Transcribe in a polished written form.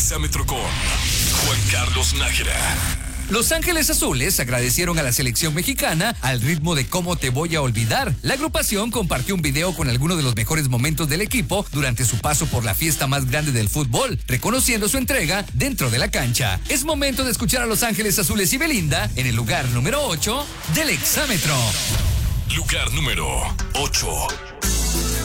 Exámetro con Juan Carlos Nájera. Los Ángeles Azules agradecieron a la selección mexicana al ritmo de Cómo te voy a olvidar. La agrupación compartió un video con algunos de los mejores momentos del equipo durante su paso por la fiesta más grande del fútbol, reconociendo su entrega dentro de la cancha. Es momento de escuchar a Los Ángeles Azules y Belinda en el lugar número 8 del Exámetro. Lugar número 8.